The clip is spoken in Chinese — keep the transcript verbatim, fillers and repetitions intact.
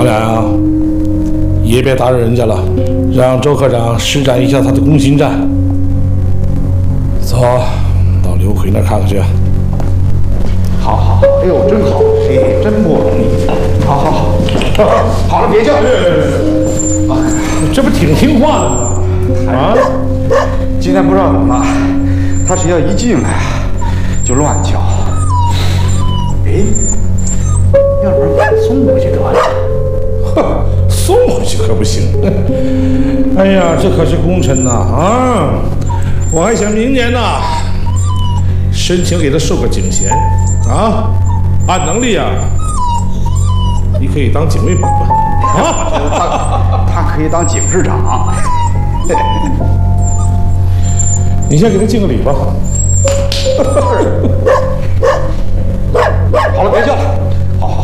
亮啊，也别打扰人家了，让周科长施展一下他的攻心战。走，到刘奎那儿看看去。 好好，哎呦，真好，哎，真不容易。好好好，好了，别叫。 啊，这不挺听话的吗？啊， 今天不知道怎么了，他只要一进来就乱叫。哎，要不然送过去得了。 哼，送回去可不行。哎呀，这可是功臣呐！啊，我还想明年呢，申请给他授个警衔啊，按能力啊，你可以当警卫本吧？啊， 他他可以当警视长。 你先给他敬个礼吧。 好了，别叫了。